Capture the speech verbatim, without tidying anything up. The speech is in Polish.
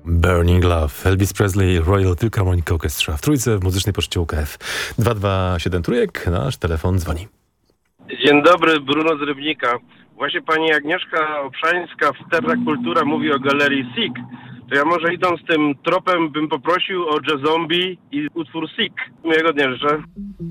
Burning Love, Elvis Presley, Royal Philharmonic Orchestra w Trójce w muzycznej poczcie U K F. dwa dwa siedem Trójek, nasz telefon dzwoni. Dzień dobry, Bruno z Rybnika. Właśnie pani Agnieszka Obszańska w Terra Kultura mówi o galerii Sick. To ja może idąc tym tropem bym poprosił o Jazz Zombie i utwór Sick. Miłego dnia życzę.